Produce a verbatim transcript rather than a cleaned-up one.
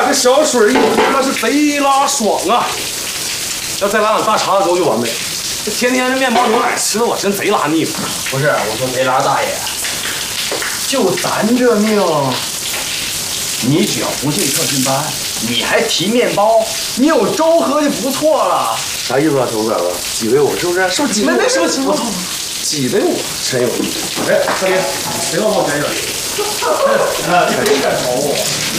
这小水一喝那是贼拉爽啊！要再来碗大碴子粥就完美了。这天天这面包牛奶吃的我真贼拉腻歪。 不是，我说贼拉大爷，就咱这命，你只要不进特训班，你还提面包，你有粥喝就不错了。 啥意思啊，头哥哥？挤兑我是不是？是不是挤兑我？是不是？我操！挤兑我，真有意思。哎，大哥，谁要冒烟了？你真敢瞅我！